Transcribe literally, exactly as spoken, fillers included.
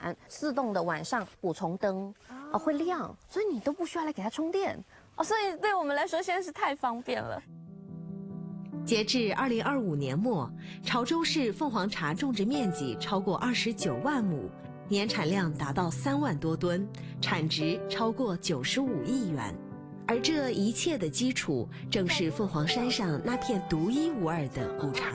板，自动的晚上补充灯，哦，会亮，所以你都不需要来给它充电。 哦，所以对我们来说现在是太方便了。 截至二零二五年末，潮州市凤凰茶种植面积超过二十九万亩，年产量达到三万多吨，产值超过九十五亿元。而这一切的基础，正是凤凰山上那片独一无二的古茶。